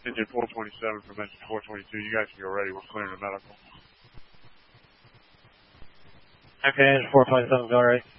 Engine 427 from engine 422. You guys can go ready. We're clearing the medical. Okay, engine 427, go ready.